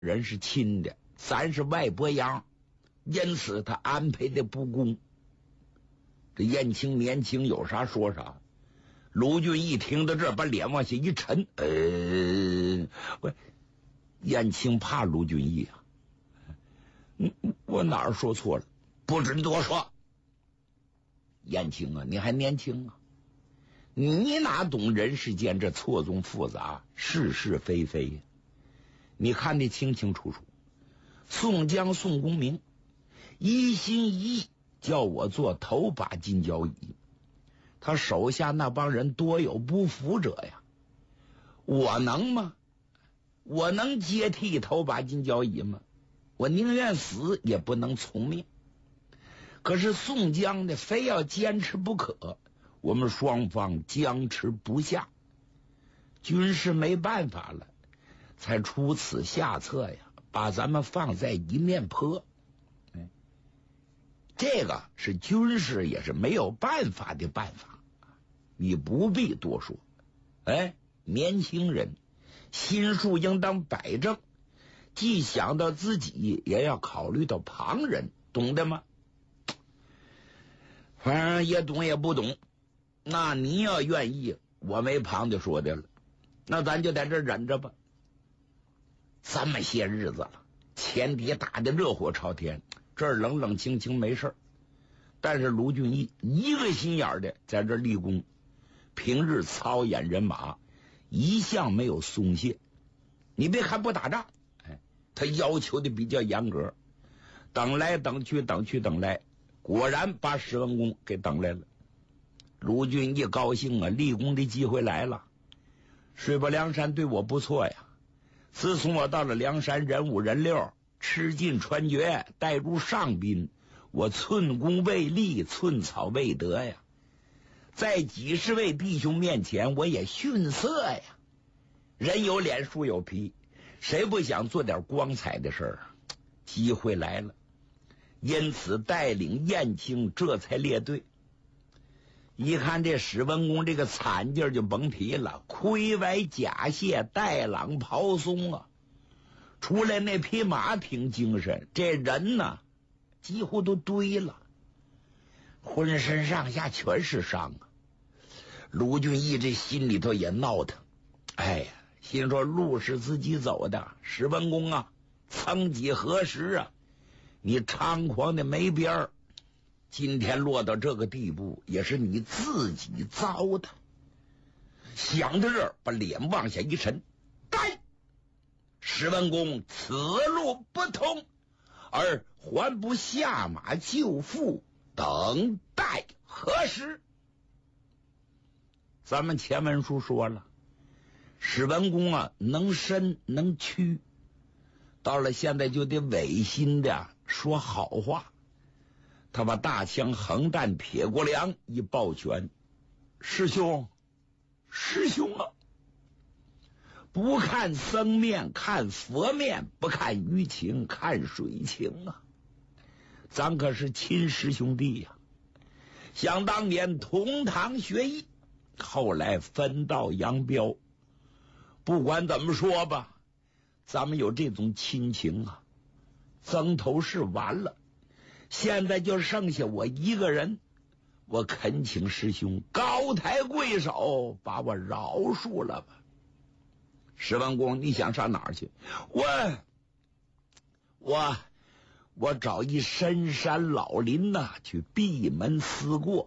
人是亲的，咱是外伯养，因此他安排的不公。这燕青年轻有啥说啥。卢俊义听到这，把脸往下一沉。燕青怕卢俊义啊。我哪儿说错了？不准多说。燕青啊，你还年轻啊，你哪懂人世间这错综复杂，是是非非呀？你看得清清楚楚。宋江宋公明一心一意叫我做头把金交椅，他手下那帮人多有不服者呀。我能吗？我能接替头把金交椅吗？我宁愿死也不能从命。可是宋江呢，非要坚持不可，我们双方僵持不下，军师没办法了，才出此下策呀，把咱们放在一面坡。这个是军师也是没有办法的办法，你不必多说。年轻人心术应当摆正，既想到自己，也要考虑到旁人，懂得吗？反正也懂也不懂，那你要愿意，我没旁的说的了，那咱就在这忍着吧。这么些日子了，前敌打得热火朝天，这儿冷冷清清没事，但是卢俊义一个心眼的在这立功，平日操演人马一向没有松懈。你别看不打仗，他要求的比较严格，等来等去等去等来，果然把史文恭给等来了。卢俊义高兴啊，立功的机会来了。水泊梁山对我不错呀，自从我到了梁山，人五人六，吃尽穿绝，带入上宾，我寸功未立，寸草未得呀。在几十位弟兄面前，我也逊色呀。人有脸，树有皮，谁不想做点光彩的事儿？机会来了，因此带领燕青这才列队。一看这史文恭这个惨劲儿就甭提了，盔帼甲械，带朗袍松啊。出来那匹马挺精神，这人呢几乎都堆了，浑身上下全是伤啊。卢俊义这心里头也闹腾，心说路是自己走的，史文恭啊，曾几何时啊，你猖狂的没边儿，今天落到这个地步，也是你自己糟的。想到这儿，把脸往下一沉，呆！史文恭此路不通，而还不下马救父，等待何时？咱们前文书说了，史文恭啊，能伸能屈，到了现在就得违心的说好话。他把大枪横弹撇过梁，一抱拳：师兄啊，不看僧面看佛面，不看鱼情看水情啊，咱可是亲师兄弟呀。想当年同堂学艺，后来分道扬镳，不管怎么说吧，咱们有这种亲情啊。曾头市完了，现在就剩下我一个人，我恳请师兄高抬贵手，把我饶恕了吧。史文恭，你想上哪儿去？我找一深山老林呐，去闭门思过。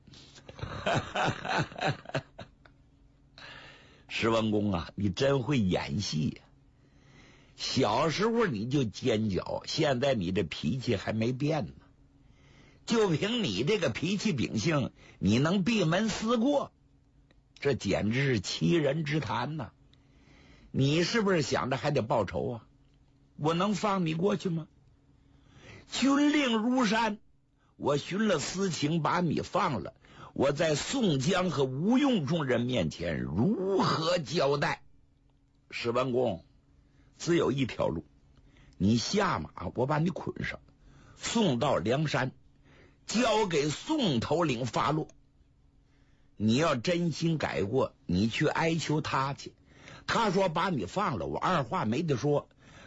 史文恭啊，你真会演戏呀。小时候你就尖角，现在你这脾气还没变呢。就凭你这个脾气秉性，你能闭门思过？这简直是欺人之谈呐！你是不是想着还得报仇啊？我能放你过去吗？军令如山，我寻了私情把你放了，我在宋江和吴用众人面前如何交代？史文恭，只有一条路，你下马，我把你捆上，送到梁山，交给宋头领发落。你要真心改过，你去哀求他去，他说把你放了，我二话没得说，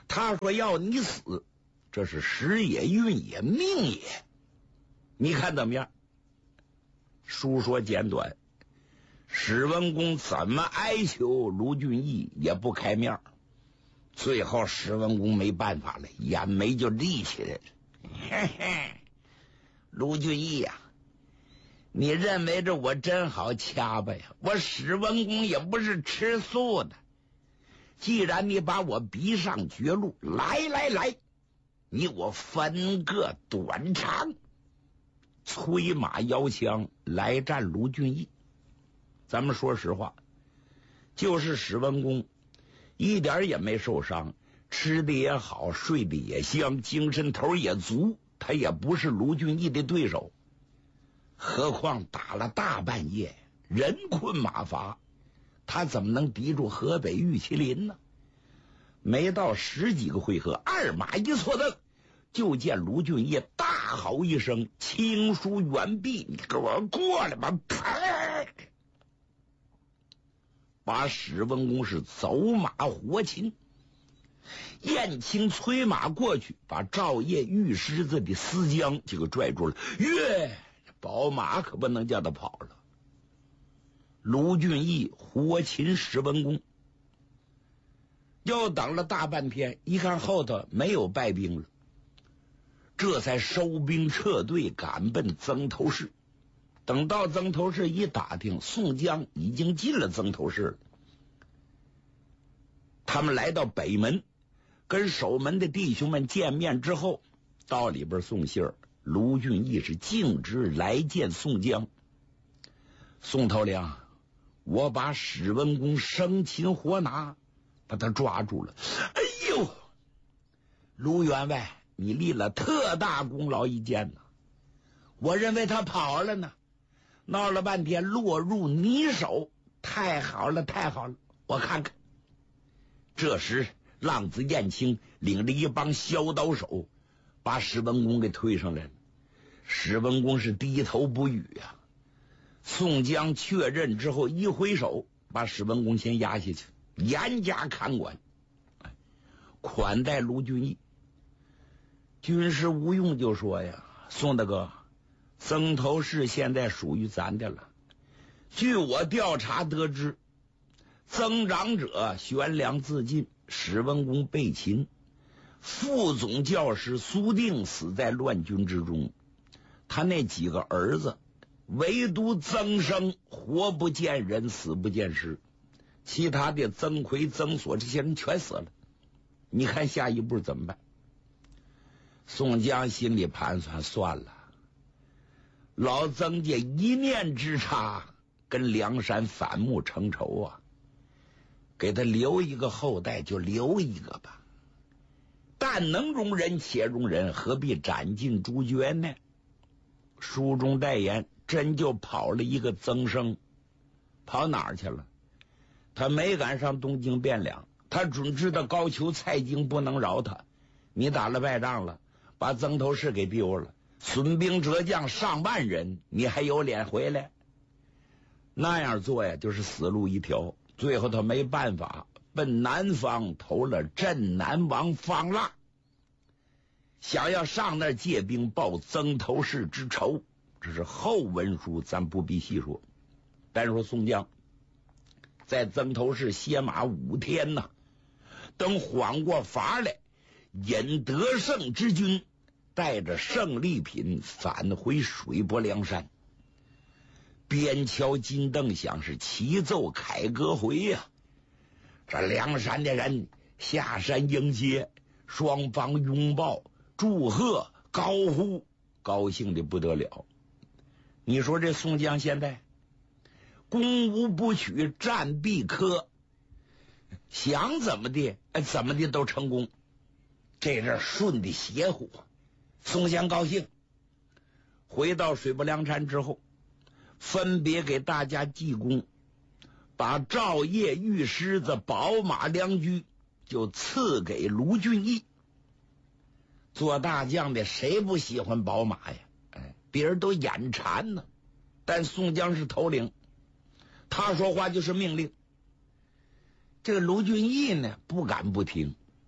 他说要你死，这是时也运也命也，你看怎么样？书说简短，史文恭怎么哀求卢俊义也不开面，最后史文恭没办法了，眼眉就立起来了。嘿嘿，卢俊义呀，你认为着我真好掐吧呀？我史文恭也不是吃素的。既然你把我逼上绝路，来，你我分个短长。催马摇枪来战卢俊义。咱们说实话，就是史文恭一点也没受伤，吃的也好，睡的也香，精神头也足，他也不是卢俊义的对手。何况打了大半夜，人困马乏，他怎么能敌住河北玉麒麟呢？没到10几个回合，二马一错蹬，就见卢俊义大吼一声，轻舒猿臂，你给我过来吧！把史文恭是走马活擒。燕青催马过去，把赵烨玉狮子的丝缰就给拽住了。宝马可不能叫他跑了。卢俊义活擒史文恭，又等了大半天，一看后头没有败兵了，这才收兵撤队，赶奔曾头市。等到曾头市一打听，宋江已经进了曾头市了。他们来到北门，跟守门的弟兄们见面之后，到里边送信儿。卢俊义是径直来见宋江。宋头领，我把史文恭生擒活拿，把他抓住了。哎呦，卢员外，你立了特大功劳一件呢。我认为他跑了呢，闹了半天落入你手，太好了，我看看。这时浪子燕青领着一帮削刀手把史文恭给推上来了。史文恭是低头不语啊。宋江确认之后一挥手，把史文恭先押下去，严加看管，款待卢俊义。军师吴用就说呀，宋大哥，曾头市现在属于咱的了。据我调查得知，曾长者悬梁自尽，史文恭被擒，副总教师苏定死在乱军之中。他那几个儿子，唯独曾生活不见人，死不见尸，其他的曾奎、曾锁这些人全死了。你看下一步怎么办？宋江心里盘算，算了，老曾家一念之差，跟梁山反目成仇啊，给他留一个后代就留一个吧，但能容人且容人，何必斩尽诸绝呢？书中代言，真就跑了一个曾生。跑哪儿去了？他没赶上东京汴梁，他准知道高俅、蔡京不能饶他。你打了败仗了，把曾头市给丢了，损兵折将上万人，你还有脸回来？那样做呀，就是死路一条。最后他没办法，奔南方投了镇南王方腊，想要上那儿借兵报曾头市之仇。这是后文书，咱不必细说。单说宋江在曾头市歇马5天呢，等缓过法来，引得胜之军带着胜利品返回水泊梁山。边敲金镫响，是齐奏凯歌回呀。这梁山的人下山迎接，双方拥抱祝贺高呼，高兴的不得了。你说这宋江现在攻无不取，战必克，想怎么的怎么的都成功，这阵顺的邪乎。宋江高兴，回到水泊梁山之后，分别给大家记功，把赵烨、玉狮子、宝马良驹就赐给卢俊义。做大将的谁不喜欢宝马呀？别人都眼馋呢，但宋江是头领，他说话就是命令。这个卢俊义呢，不敢不听，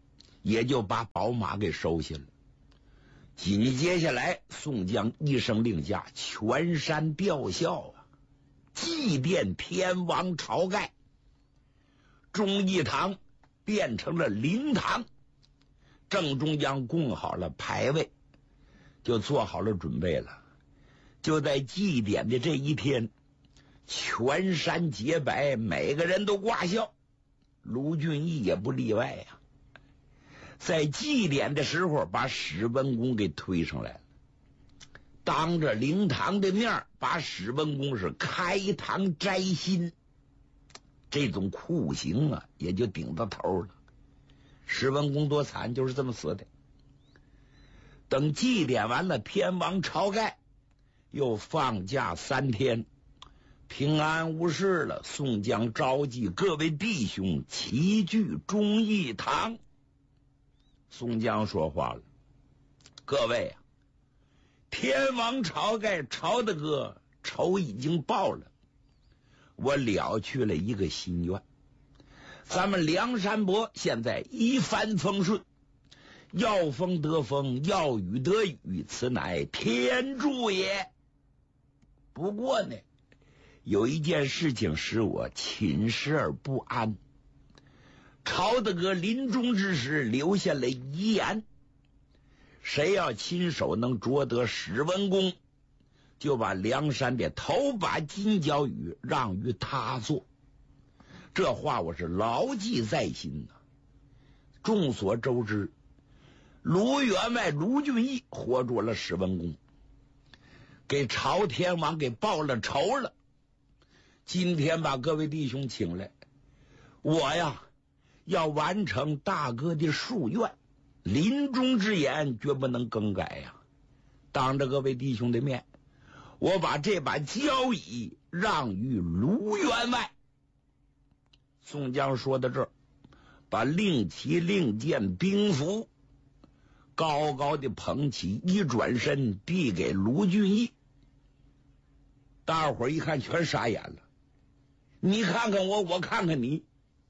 也就把宝马给收下了。紧接下来，宋江一声令下，全山吊孝啊，祭奠天王晁盖。忠义堂变成了灵堂，正中央供好了牌位，就做好了准备了。就在祭典的这一天，全山洁白，每个人都挂孝，卢俊义也不例外呀。在祭典的时候，把史文恭给推上来了，当着灵堂的面把史文恭是开膛摘心，这种酷刑啊，也就顶到头了。史文恭多惨，就是这么死的。等祭典完了，天王晁盖又放假3天，平安无事了。宋江召集各位弟兄齐聚忠义堂。宋江说话了：各位啊，天王晁盖晁大哥仇已经报了，我了去了一个心愿。咱们梁山伯现在一帆风顺，要风得风，要雨得雨，此乃天助也。不过呢，有一件事情使我寝食而不安。晁大哥临终之时留下了遗言，谁要亲手能捉得史文恭，就把梁山的头把金角羽让于他做。这话我是牢记在心呐。众所周知，卢员外卢俊义活捉了史文恭，给朝天王给报了仇了。今天把各位弟兄请来，我呀要完成大哥的夙愿，临终之言绝不能更改呀。当着各位弟兄的面，我把这把交椅让于卢员外。宋江说到这儿，把令旗令箭兵符高高的捧起，一转身递给卢俊义。大伙儿一看全傻眼了，你看看我，我看看你，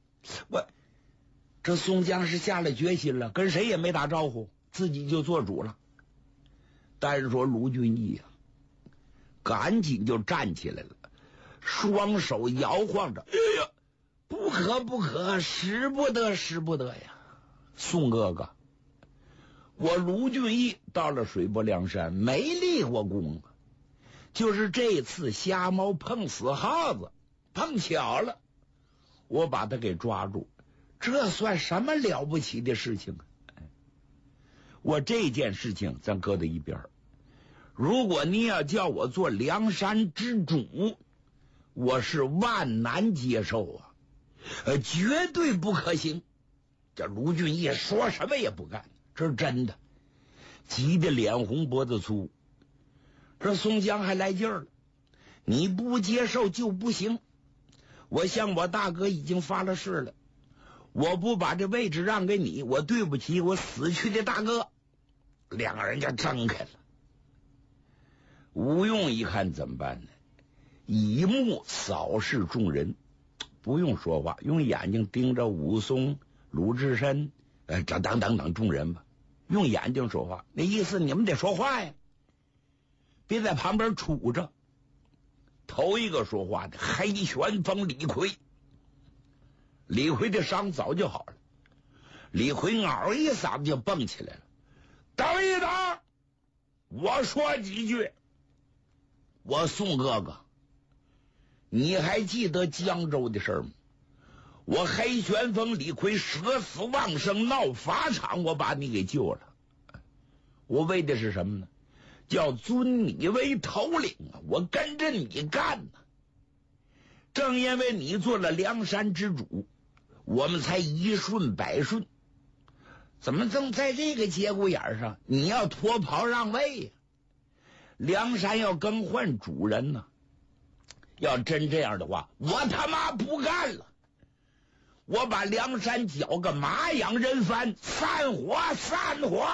这宋江是下了决心了，跟谁也没打招呼，自己就做主了。单说卢俊义啊，赶紧就站起来了，双手摇晃着，哎呀，不可不可，使不得使不得呀！宋哥哥，我卢俊义到了水泊梁山没立过功啊，就是这次瞎猫碰死耗子，碰巧了，我把他给抓住，这算什么了不起的事情啊？我这件事情咱搁在一边，如果你要叫我做梁山之主，我是万难接受啊，绝对不可行。这卢俊义说什么也不干，这是真的，急得脸红脖子粗。这宋江还来劲儿了，你不接受就不行，我向我大哥已经发了誓了，我不把这位置让给你，我对不起我死去的大哥。两个人就争开了。吴用一看怎么办呢？以目扫视众人，不用说话，用眼睛盯着武松、鲁智深这等等众人吧，用眼睛说话，那意思你们得说话呀，别在旁边杵着。头一个说话的黑旋风李逵，李逵的伤早就好了，李逵嗷一嗓子就蹦起来了，等一等，我说几句。我宋哥哥，你还记得江州的事吗？我黑旋风李逵舍死忘生闹法场，我把你给救了，我为的是什么呢？叫尊你为头领啊，我跟着你干呢。正因为你做了梁山之主，我们才一顺百顺。怎么正在这个节骨眼上你要脱袍让位呀？梁山要更换主人呢，要真这样的话，我他妈不干了，我把梁山搅个马仰人翻，散伙散伙。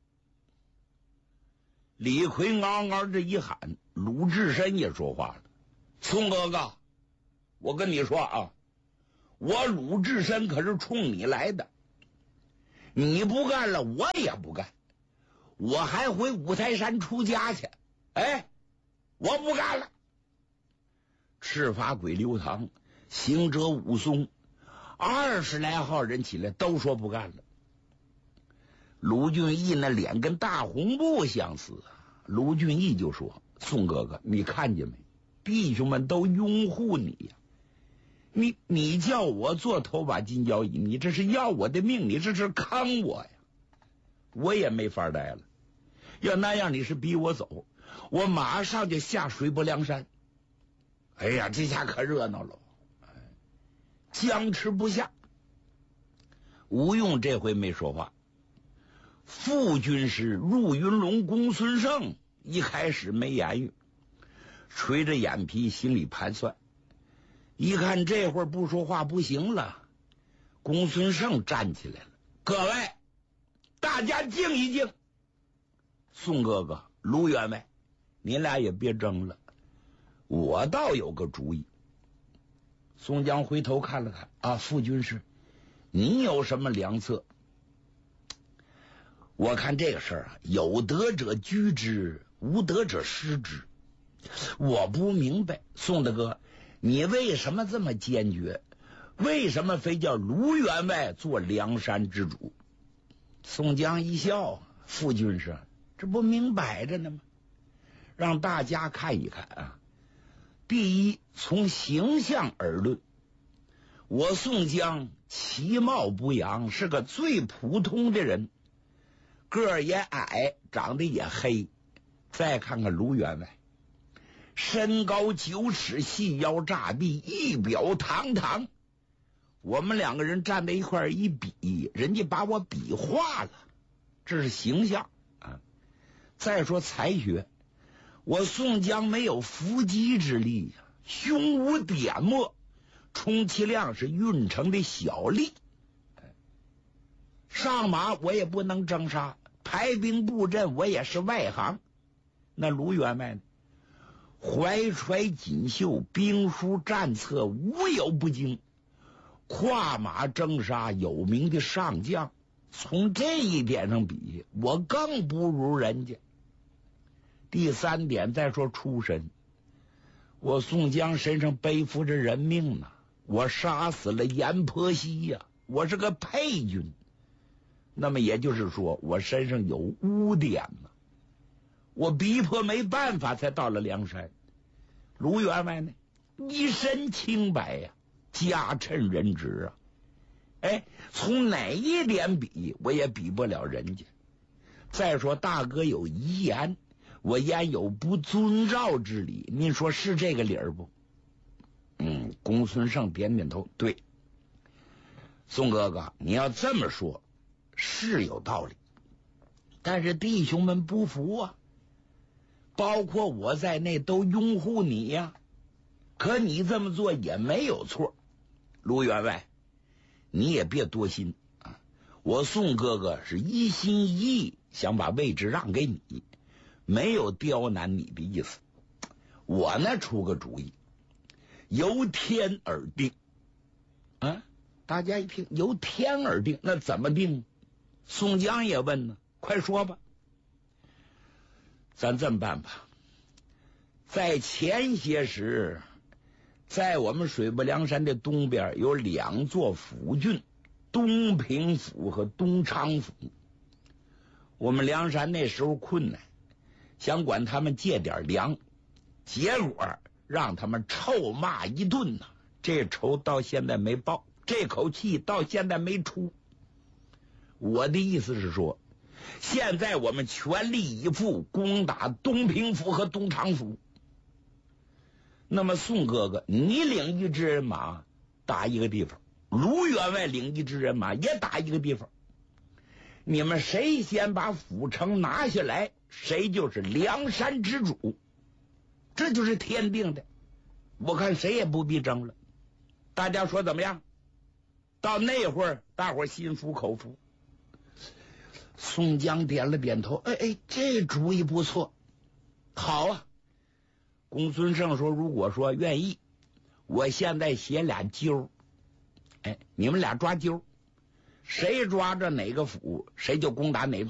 李逵嗷嗷这一喊，鲁智深也说话了，宋哥哥，我跟你说啊，我鲁智深可是冲你来的， 你不干了，我也不干，我还回五台山出家去。哎，我不干了。赤发鬼刘唐，行者武松，20来号人起来都说不干了。鲁俊义那脸跟大红布相似，鲁俊义就说：“宋哥哥，你看见没？弟兄们都拥护你呀。你叫我做头把金交椅，你这是要我的命，你这是坑我呀！我也没法待了。要那样，你是逼我走，我马上就下水泊梁山。哎呀，这下可热闹了，僵持不下。吴用这回没说话。副军师入云龙公孙胜一开始没言语，垂着眼皮心里盘算，一看这会儿不说话不行了。公孙胜站起来了：“各位，大家静一静。宋哥哥、卢员外，你俩也别争了，我倒有个主意。”宋江回头看了看，啊，副军师，你有什么良策？我看这个事儿啊，有德者居之，无德者失之。我不明白，宋大哥，你为什么这么坚决？为什么非叫卢员外做梁山之主？宋江一笑：“副军师，这不明摆着呢吗？让大家看一看啊。第一，从形象而论，我宋江其貌不扬，是个最普通的人，个儿也矮，长得也黑。再看看卢员外，身高9尺，细腰炸臂，仪表堂堂。我们两个人站在一块儿一比，人家把我比划了，这是形象啊。再说才学，我宋江没有伏击之力呀，胸无点墨，充其量是运城的小吏。上马我也不能征杀，排兵布阵我也是外行。那卢员外呢？怀揣锦绣，兵书战策无有不精，跨马征杀有名的上将，从这一点上比，我更不如人家。第三点，再说出身，我宋江身上背负着人命呢，我杀死了阎婆惜呀，我是个配军。那么也就是说，我身上有污点呢，我逼迫没办法才到了梁山。卢员外呢，一身清白呀，家趁人直啊。哎，从哪一点比，我也比不了人家。再说大哥有遗言，我焉有不遵照之理？您说是这个理儿不？公孙胜点点头，对。宋哥哥，你要这么说，是有道理，但是弟兄们不服啊，包括我在内都拥护你呀。可你这么做也没有错，卢员外，你也别多心啊。我宋哥哥是一心一意想把位置让给你，没有刁难你的意思。我呢出个主意，由天而定。大家一听由天而定，那怎么定？宋江也问呢，快说吧。咱这么办吧，在前些时，在我们水泊梁山的东边有2座府郡，东平府和东昌府。我们梁山那时候困难，想管他们借点粮，结果让他们臭骂一顿呢。这仇到现在没报，这口气到现在没出。我的意思是说，现在我们全力以赴攻打东平府和东昌府。那么宋哥哥，你领一支人马打一个地方，卢员外领一支人马也打一个地方，你们谁先把府城拿下来，谁就是梁山之主，这就是天定的。我看谁也不必争了，大家说怎么样？到那会儿大伙心服口服。宋江点了点头，这主意不错，好啊。公孙胜说，如果说愿意，我现在写俩阄，你们俩抓阄， 谁抓着哪个府，谁就攻打哪座。